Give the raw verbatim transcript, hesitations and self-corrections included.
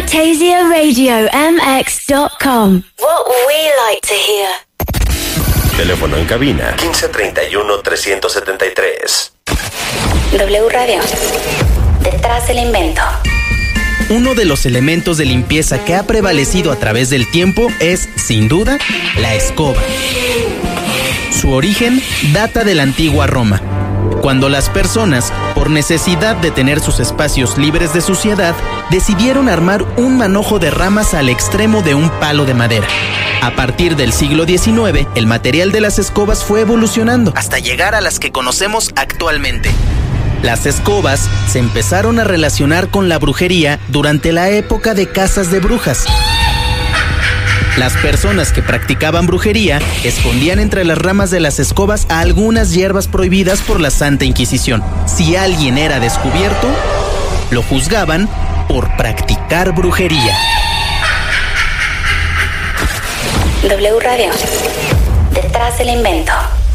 Fantasia Radio M X dot com. What we like to hear. Teléfono en cabina quince treinta y uno trescientos setenta y tres. W Radio. Detrás del invento. Uno de los elementos de limpieza que ha prevalecido a través del tiempo es, sin duda, la escoba. Su origen data de la antigua Roma, cuando las personas, por necesidad de tener sus espacios libres de suciedad, decidieron armar un manojo de ramas al extremo de un palo de madera. A partir del siglo diecinueve, el material de las escobas fue evolucionando hasta llegar a las que conocemos actualmente. Las escobas se empezaron a relacionar con la brujería durante la época de cazas de brujas. Las personas que practicaban brujería escondían entre las ramas de las escobas a algunas hierbas prohibidas por la Santa Inquisición. Si alguien era descubierto, lo juzgaban por practicar brujería. W Radio. Detrás del invento.